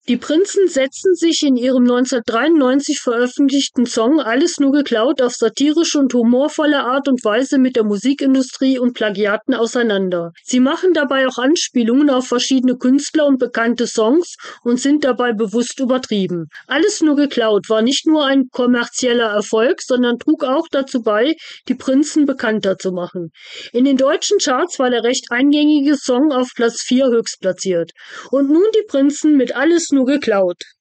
Die Prinzen setzten sich in ihrem 1993 veröffentlichten Song „Alles nur geklaut“ auf satirische und humorvolle Art und Weise mit der Musikindustrie und Plagiaten auseinander. Sie machen dabei auch Anspielungen auf verschiedene Künstler und bekannte Songs und sind dabei bewusst übertrieben. „Alles nur geklaut“ war nicht nur ein kommerzieller Erfolg, sondern trug auch dazu bei, die Prinzen bekannter zu machen. In den deutschen Charts war der recht eingängige Song auf Platz 4 höchstplatziert. Und nun die Prinzen mit „Alles nur geklaut“.